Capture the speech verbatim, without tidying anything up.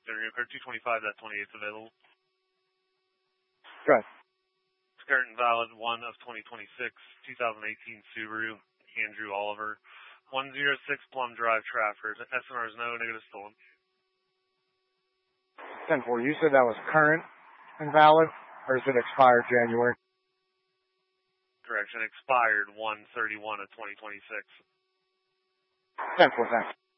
Area code two twenty-five, that twenty-eighth available. Good. It's current and valid one of twenty twenty-six, twenty eighteen Subaru, Andrew Oliver, one oh six Plum Drive, Trafford. S N R is no, negative stolen. ten four, you said that was current and valid, or is it expired January? Correction, expired one thirty-one of twenty twenty-six. ten four, thanks.